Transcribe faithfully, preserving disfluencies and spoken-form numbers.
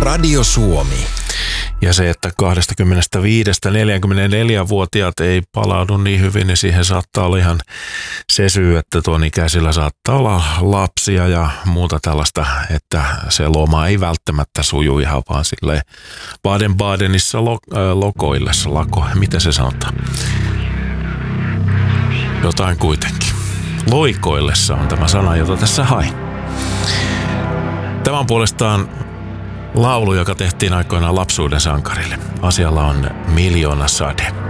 Radio Suomi. Ja se, että kaksikymmentäviisi–neljäkymmentäneljä-vuotiaat ei palaudu niin hyvin, niin siihen saattaa olla ihan se syy, että tuon ikäisillä saattaa olla lapsia ja muuta tällaista, että se loma ei välttämättä suju ihan vaan silleen Baden-Badenissa lo, äh, lokoillessa lako. Miten se sanotaan? Jotain kuitenkin. Loikoillessa on tämä sana, jota tässä hain. Tämän puolestaan laulu, joka tehtiin aikoinaan lapsuuden sankarille. Asialla on Miljoona sade.